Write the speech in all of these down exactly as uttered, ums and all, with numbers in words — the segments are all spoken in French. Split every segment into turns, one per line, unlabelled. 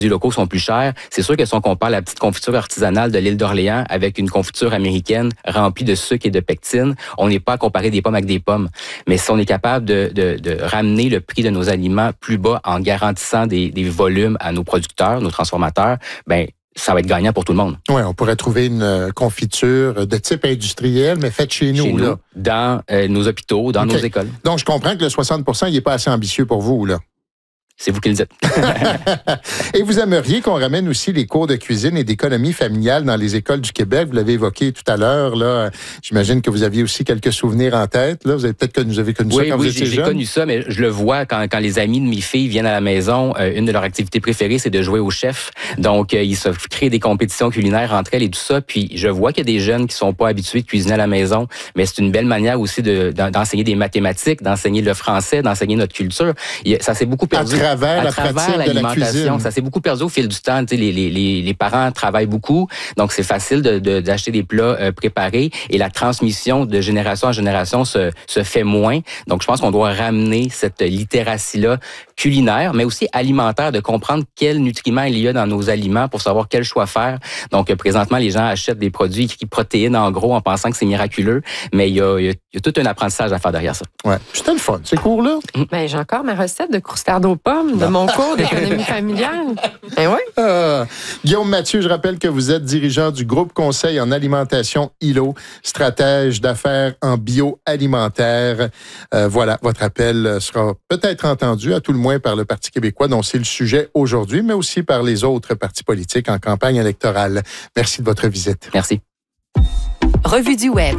locaux sont plus chers. C'est sûr que si on compare la petite confiture artisanale de l'île d'Orléans avec une confiture américaine remplie de sucre et de pectine, on n'est pas à comparer des pommes avec des pommes. Mais si on est capable de, de, de ramener le prix de nos aliments plus bas en garantissant des, des volumes à nos producteurs, nos transformateurs, ben ça va être gagnant pour tout le monde.
Oui, on pourrait trouver une confiture de type industriel, mais faite chez nous.
Chez
là.
nous, dans euh, nos hôpitaux, dans okay. nos écoles.
Donc, je comprends que le soixante pour cent, il n'est pas assez ambitieux pour vous, là.
C'est vous qui le dites.
Et vous aimeriez qu'on ramène aussi les cours de cuisine et d'économie familiale dans les écoles du Québec. Vous l'avez évoqué tout à l'heure. Là, j'imagine que vous aviez aussi quelques souvenirs en tête. Là, vous avez peut-être connu, vous avez connu
oui,
ça quand
oui,
vous étiez jeune.
Oui, j'ai connu ça, mais je le vois quand, quand les amis de mes filles viennent à la maison. Euh, une de leurs activités préférées, c'est de jouer au chef. Donc, euh, ils se créent des compétitions culinaires entre elles et tout ça. Puis, je vois qu'il y a des jeunes qui sont pas habitués de cuisiner à la maison, mais c'est une belle manière aussi de, d'enseigner des mathématiques, d'enseigner le français, d'enseigner notre culture. Ça s'est beaucoup perdu.
À travers
à
la
travers
pratique de la cuisine.
Ça s'est beaucoup perdu au fil du temps. Tu sais, les, les, les parents travaillent beaucoup, donc c'est facile de, de, d'acheter des plats euh, préparés et la transmission de génération en génération se, se fait moins. Donc, je pense qu'on doit ramener cette littératie-là culinaire, mais aussi alimentaire, de comprendre quels nutriments il y a dans nos aliments pour savoir quel choix faire. Donc, euh, présentement, les gens achètent des produits qui protéines en gros en pensant que c'est miraculeux, mais il y a, il y a, il y a tout un apprentissage à faire derrière ça.
Ouais, c'était le fun, ces cours-là.
Ben, j'ai encore ma recette de croustarde aux pommes de mon cours d'économie familiale. Ben oui.
Euh, Guillaume Mathieu, je rappelle que vous êtes dirigeant du groupe conseil en alimentation I L O, stratège d'affaires en bioalimentaire. Euh, voilà, votre appel sera peut-être entendu, à tout le moins par le Parti québécois, dont c'est le sujet aujourd'hui, mais aussi par les autres partis politiques en campagne électorale. Merci de votre visite.
Merci.
Revue du Web.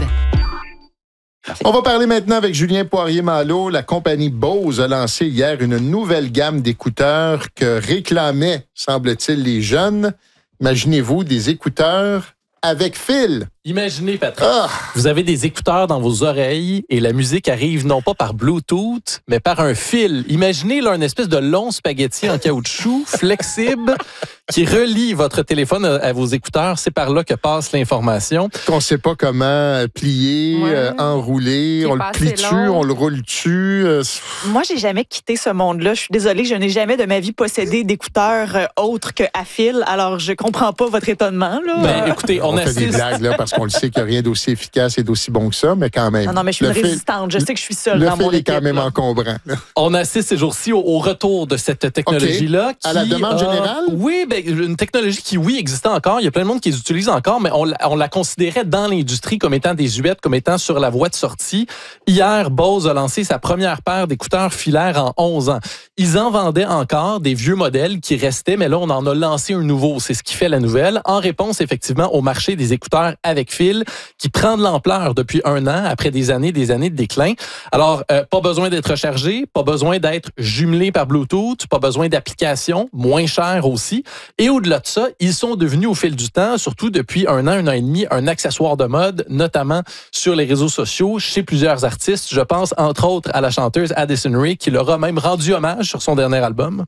Merci. On va parler maintenant avec Julien Poirier-Malo. La compagnie Bose a lancé hier une nouvelle gamme d'écouteurs que réclamaient, semble-t-il, les jeunes. Imaginez-vous des écouteurs avec fil.
Imaginez, Patrick,
ah!
vous avez des écouteurs dans vos oreilles et la musique arrive non pas par Bluetooth, mais par un fil. Imaginez là une espèce de long spaghetti en caoutchouc, flexible, qui relie votre téléphone à vos écouteurs. C'est par là que passe l'information.
Qu'on ne sait pas comment plier, ouais. euh, enrouler, on le plie dessus, on le roule dessus. Euh...
Moi, j'ai jamais quitté ce monde-là. Je suis désolée, je n'ai jamais de ma vie possédé d'écouteurs euh, autres qu'à fil. Alors, je comprends pas votre étonnement. Là.
Ben, écoutez, on,
on
assiste...
fait des blagues là, parce qu'on le sait qu'il n'y a rien d'aussi efficace et d'aussi bon que ça, mais quand même.
Non, non, mais je suis une
fil,
résistante. Je sais que je suis seule
dans
mon équipe.
Le fil est quand même
là.
encombrant. Là.
On assiste ces jours-ci au, au retour de cette technologie-là.
Okay. Qui, à la demande
euh,
générale?
Oui, ben, une technologie qui, oui, existait encore. Il y a plein de monde qui les utilise encore, mais on, on la considérait dans l'industrie comme étant désuète, comme étant sur la voie de sortie. Hier, Bose a lancé sa première paire d'écouteurs filaires en onze ans. Ils en vendaient encore des vieux modèles qui restaient, mais là, on en a lancé un nouveau. C'est ce qui fait la nouvelle, en réponse, effectivement, au marché des écouteurs avec fil, qui prend de l'ampleur depuis un an, après des années, des années de déclin. Alors, euh, pas besoin d'être rechargé, pas besoin d'être jumelé par Bluetooth, pas besoin d'application, moins cher aussi. Et au-delà de ça, ils sont devenus au fil du temps, surtout depuis un an, un an et demi, un accessoire de mode, notamment sur les réseaux sociaux, chez plusieurs artistes. Je pense, entre autres, à la chanteuse Addison Rae, qui leur a même rendu hommage sur son dernier album.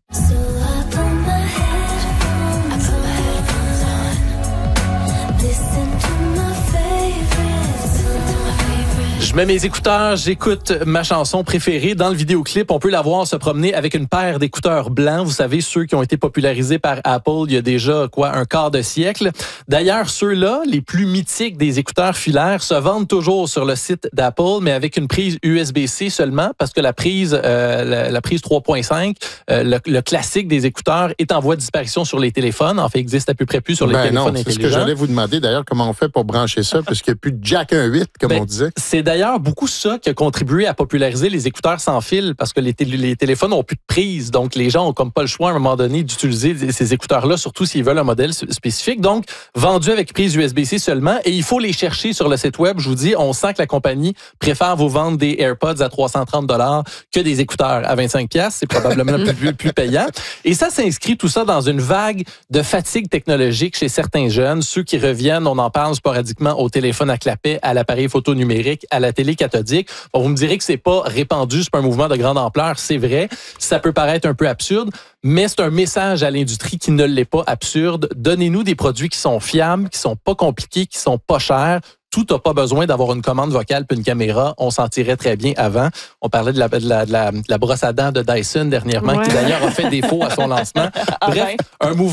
Je mets mes écouteurs, j'écoute ma chanson préférée. Dans le vidéoclip, on peut la voir se promener avec une paire d'écouteurs blancs. Vous savez, ceux qui ont été popularisés par Apple il y a déjà quoi un quart de siècle. D'ailleurs, ceux-là, les plus mythiques des écouteurs filaires, se vendent toujours sur le site d'Apple, mais avec une prise U S B C seulement, parce que la prise, euh, la, la prise trois point cinq, euh, le, le classique des écouteurs, est en voie de disparition sur les téléphones. En fait, existe à peu près plus sur les
ben
téléphones
non,
intelligents.
C'est ce que j'allais vous demander, d'ailleurs, comment on fait pour brancher ça, puisqu'il n'y a plus de jack un virgule huit, comme ben, on disait.
C'est d'ailleurs beaucoup ça qui a contribué à populariser les écouteurs sans fil, parce que les, télé- les téléphones n'ont plus de prise. Donc, les gens ont comme pas le choix à un moment donné d'utiliser ces écouteurs-là, surtout s'ils veulent un modèle spécifique. Donc, vendus avec prise U S B C seulement. Et il faut les chercher sur le site web. Je vous dis, on sent que la compagnie préfère vous vendre des AirPods à trois cent trente dollars que des écouteurs à vingt-cinq dollars. C'est probablement le plus, plus payant. Et ça s'inscrit tout ça dans une vague de fatigue technologique chez certains jeunes. Ceux qui reviennent, on en parle sporadiquement au téléphone à clapet, à l'appareil photo numérique, à la télé cathodique. Bon, vous me direz que c'est pas répandu, c'est pas un mouvement de grande ampleur, c'est vrai. Ça peut paraître un peu absurde, mais c'est un message à l'industrie qui ne l'est pas absurde. Donnez-nous des produits qui sont fiables, qui sont pas compliqués, qui sont pas chers. tout n'a pas besoin d'avoir une commande vocale puis une caméra. On s'en tirait très bien avant. On parlait de la, de la, de la, de la brosse à dents de Dyson dernièrement,
Ouais.
qui d'ailleurs a fait défaut à son lancement. Bref, un mouvement